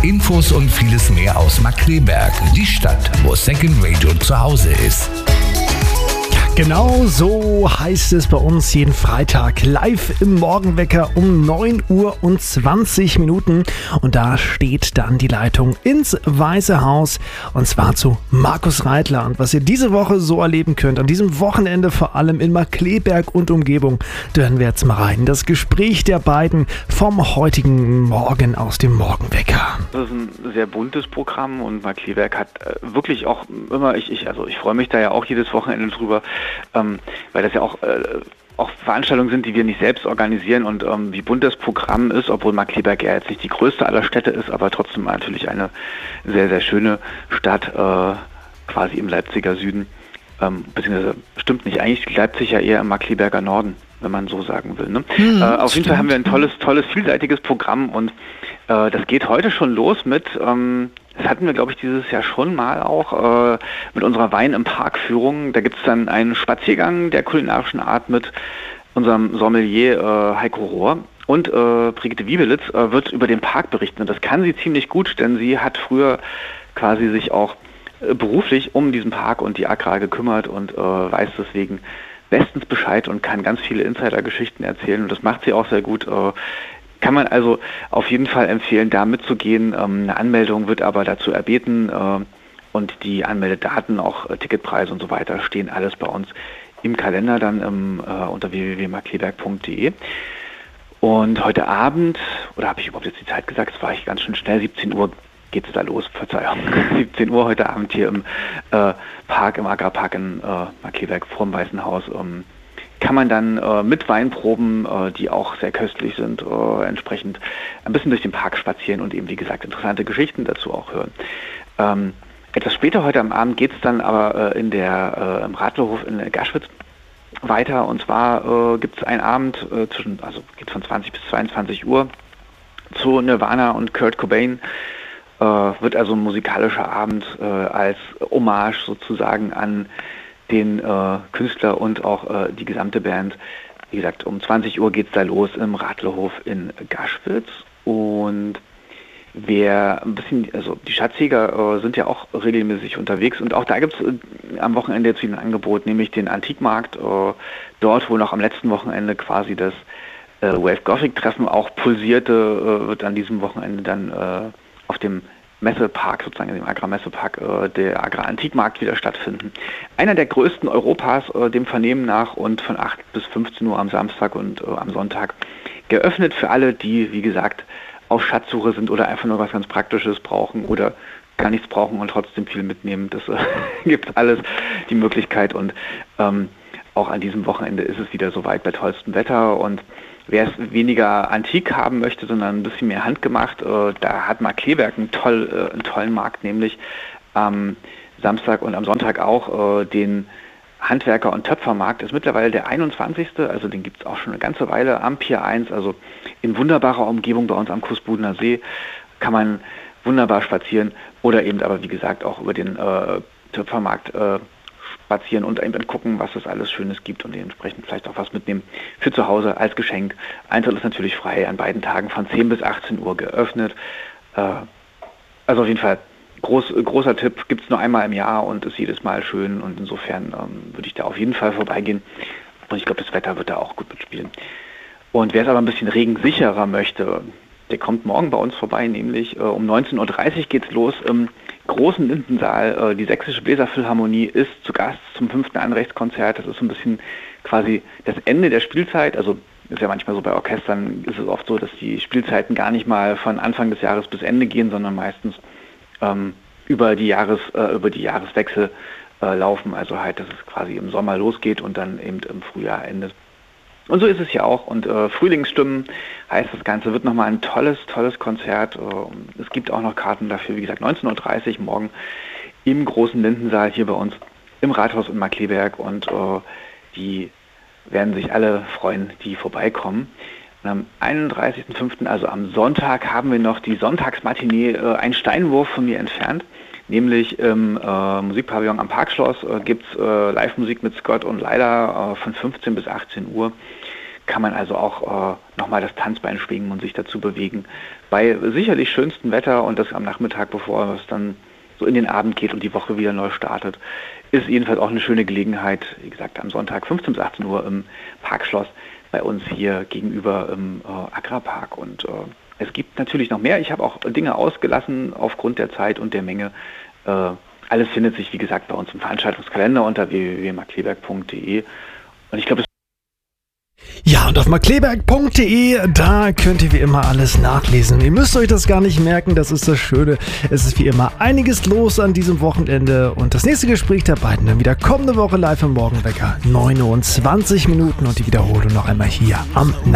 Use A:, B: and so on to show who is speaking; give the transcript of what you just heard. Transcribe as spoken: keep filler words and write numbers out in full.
A: Infos und vieles mehr aus Markkleeberg, die Stadt, wo Second Radio zu Hause ist.
B: Genau so heißt es bei uns jeden Freitag live im Morgenwecker um neun Uhr und zwanzig Minuten. Und da steht dann die Leitung ins Weiße Haus und zwar zu Markus Reitler. Und was ihr diese Woche so erleben könnt, an diesem Wochenende vor allem in Markkleeberg und Umgebung, da hören wir jetzt mal rein. Das Gespräch der beiden vom heutigen Morgen aus dem Morgenwecker.
C: Das ist ein sehr buntes Programm und Markkleeberg hat äh, wirklich auch immer, ich, ich, also ich freue mich da ja auch jedes Wochenende drüber, Ähm, weil das ja auch, äh, auch Veranstaltungen sind, die wir nicht selbst organisieren und ähm, wie bunt das Programm ist, obwohl Markkleeberg ja jetzt nicht die größte aller Städte ist, aber trotzdem natürlich eine sehr, sehr schöne Stadt, äh, quasi im Leipziger Süden, ähm, beziehungsweise stimmt nicht, eigentlich Leipzig ja eher im Markkleeberger Norden, wenn man so sagen will. Ne? Mhm, äh, auf jeden Fall haben wir ein tolles, tolles, vielseitiges Programm und äh, das geht heute schon los mit... Ähm, Das hatten wir, glaube ich, dieses Jahr schon mal auch äh, mit unserer Wein im Park-Führung. Da gibt es dann einen Spaziergang der kulinarischen Art mit unserem Sommelier äh, Heiko Rohr. Und äh, Brigitte Wiebelitz äh, wird über den Park berichten. Und das kann sie ziemlich gut, denn sie hat früher quasi sich auch äh, beruflich um diesen Park und die Agra gekümmert und äh, weiß deswegen bestens Bescheid und kann ganz viele Insider-Geschichten erzählen. Und das macht sie auch sehr gut. Äh, Kann man also auf jeden Fall empfehlen, da mitzugehen. Ähm, eine Anmeldung wird aber dazu erbeten äh, und die Anmeldedaten, auch äh, Ticketpreise und so weiter, stehen alles bei uns im Kalender dann im, äh, unter w w w punkt markkleeberg punkt d e. Und heute Abend, oder habe ich überhaupt jetzt die Zeit gesagt, das war ich ganz schön schnell, siebzehn Uhr geht es da los, Verzeihung, siebzehn Uhr heute Abend hier im äh, Park, im Agrarpark in äh, Markkleeberg vor dem Weißen Haus. Ähm, kann man dann äh, mit Weinproben, äh, die auch sehr köstlich sind, äh, entsprechend ein bisschen durch den Park spazieren und eben, wie gesagt, interessante Geschichten dazu auch hören. Ähm, etwas später heute am Abend geht es dann aber äh, in der, äh, im Radlerhof in Gaschwitz weiter. Und zwar äh, gibt es einen Abend, äh, zwischen, also geht von zwanzig bis zweiundzwanzig Uhr, zu Nirvana und Kurt Cobain. Äh, wird also ein musikalischer Abend äh, als Hommage sozusagen an den äh, Künstler und auch äh, die gesamte Band. Wie gesagt, um zwanzig Uhr geht es da los im Radlerhof in Gaschwitz. Und wer ein bisschen, also die Schatzjäger äh, sind ja auch regelmäßig unterwegs und auch da gibt es äh, am Wochenende jetzt wieder ein Angebot, nämlich den Antikmarkt, äh, dort, wo noch am letzten Wochenende quasi das äh, Wave Gothic Treffen auch pulsierte, äh, wird an diesem Wochenende dann äh, auf dem Messepark, sozusagen in dem Agra-Messepark, äh, der Agra-Antikmarkt wieder stattfinden. Einer der größten Europas, äh, dem Vernehmen nach, und von acht bis fünfzehn Uhr am Samstag und äh, am Sonntag geöffnet für alle, die, wie gesagt, auf Schatzsuche sind oder einfach nur was ganz Praktisches brauchen oder gar nichts brauchen und trotzdem viel mitnehmen. Das äh, gibt alles die Möglichkeit und ähm, auch an diesem Wochenende ist es wieder soweit bei tollstem Wetter und wer es weniger antik haben möchte, sondern ein bisschen mehr handgemacht, äh, da hat Markkleeberg einen, toll, äh, einen tollen Markt, nämlich am Samstag und am Sonntag auch äh, den Handwerker- und Töpfermarkt. Ist mittlerweile der einundzwanzigste, also den gibt es auch schon eine ganze Weile am Pier eins, also in wunderbarer Umgebung bei uns am Kußbudener See kann man wunderbar spazieren oder eben aber wie gesagt auch über den äh, Töpfermarkt äh, spazieren und eben gucken, was es alles Schönes gibt und dementsprechend vielleicht auch was mitnehmen für zu Hause als Geschenk. Eintritt ist natürlich frei, an beiden Tagen von zehn bis achtzehn Uhr geöffnet. Äh, also auf jeden Fall groß, großer Tipp, gibt es nur einmal im Jahr und ist jedes Mal schön und insofern ähm, würde ich da auf jeden Fall vorbeigehen und ich glaube, das Wetter wird da auch gut mitspielen. Und wer es aber ein bisschen regensicherer möchte, der kommt morgen bei uns vorbei, nämlich äh, um neunzehn Uhr dreißig geht es los im großen Lindensaal. Äh, die Sächsische Bläserphilharmonie ist zu Gast zum fünften Anrechtskonzert. Das ist so ein bisschen quasi das Ende der Spielzeit. Also ist ja manchmal so bei Orchestern, ist es oft so, dass die Spielzeiten gar nicht mal von Anfang des Jahres bis Ende gehen, sondern meistens ähm, über die Jahres, äh, über die Jahreswechsel äh, laufen. Also halt, dass es quasi im Sommer losgeht und dann eben im Frühjahr endet. Und so ist es ja auch. Und äh, Frühlingsstimmen heißt das Ganze, wird nochmal ein tolles, tolles Konzert. Äh, es gibt auch noch Karten dafür, wie gesagt, neunzehn Uhr dreißig morgen im großen Lindensaal hier bei uns im Rathaus in Markkleeberg. Und äh, die werden sich alle freuen, die vorbeikommen. Und am einunddreißigsten fünften, also am Sonntag, haben wir noch die Sonntagsmatinee, äh, ein Steinwurf von mir entfernt. Nämlich im äh, Musikpavillon am Parkschloss äh, gibt es äh, Live-Musik mit Scott und Leila äh, von fünfzehn bis achtzehn Uhr. kann man also auch äh, nochmal das Tanzbein schwingen und sich dazu bewegen. Bei sicherlich schönstem Wetter und das am Nachmittag, bevor es dann so in den Abend geht und die Woche wieder neu startet, ist jedenfalls auch eine schöne Gelegenheit, wie gesagt, am Sonntag fünfzehn bis achtzehn Uhr im Parkschloss bei uns hier gegenüber im äh, Agrarpark. Und äh, es gibt natürlich noch mehr. Ich habe auch Dinge ausgelassen aufgrund der Zeit und der Menge. Äh, alles findet sich, wie gesagt, bei uns im Veranstaltungskalender unter w w w punkt markkleeberg punkt d e. Und ich glaube,
B: ja, und auf markkleeberg punkt d e, da könnt ihr wie immer alles nachlesen. Ihr müsst euch das gar nicht merken, das ist das Schöne. Es ist wie immer einiges los an diesem Wochenende und das nächste Gespräch der beiden dann wieder kommende Woche live im Morgenwecker, neun Uhr und zwanzig Minuten und die Wiederholung noch einmal hier am